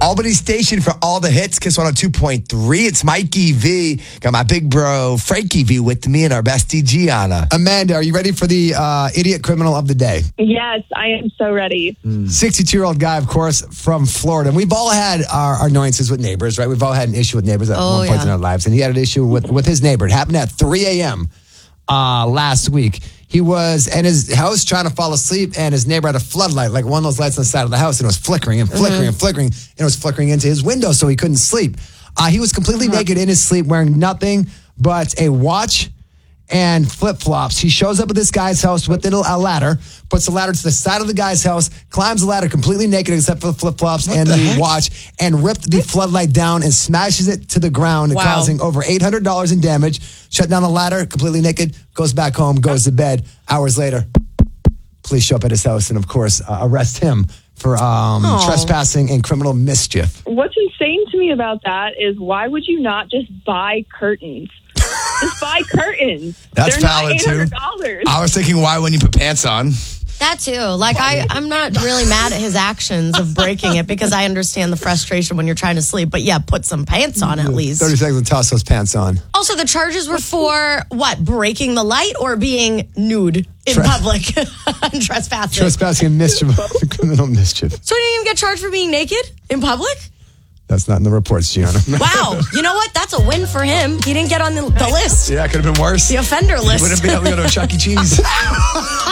Albany Station for all the hits. Kiss 102.3. It's Mikey V. Got my big bro, Frankie V, with me and our bestie, Gianna. Amanda, are you ready for the idiot criminal of the day? Yes, I am so ready. 62-year-old guy, of course, from Florida. And we've all had our annoyances with neighbors, right? We've all had an issue with neighbors at one point in our lives. And he had an issue with his neighbor. It happened at 3 a.m. Last week. He was in his house trying to fall asleep, and his neighbor had a floodlight, like one of those lights on the side of the house, and it was flickering and flickering and flickering, and it was flickering into his window, so he couldn't sleep. He was completely naked in his sleep, wearing nothing but a watch and flip-flops. He shows up at this guy's house with a ladder, puts the ladder to the side of the guy's house, climbs the ladder completely naked except for the flip-flops and the watch, and ripped the floodlight down and smashes it to the ground, causing over $800 in damage. Shut down the ladder, completely naked, goes back home, goes to bed. Hours later, police show up at his house and, of course, arrest him for trespassing and criminal mischief. What's insane to me about that is why would you not just buy curtains? Just buy curtains. That's They're valid, not too. $800. I was thinking, why wouldn't you put pants on? That too. Like, I'm not really mad at his actions of breaking it because I understand the frustration when you're trying to sleep. But yeah, put some pants on at least. 30 seconds to toss those pants on. Also, the charges were for what? Breaking the light or being nude in public? Trespassing. Trespassing and mischief. Criminal mischief. So he didn't even get charged for being naked in public? That's not in the reports, Gianna. Wow. You know what? That's a win for him. He didn't get on the list. Yeah, it could have been worse. The offender list. Wouldn't be able to go to a Chuck E. Cheese.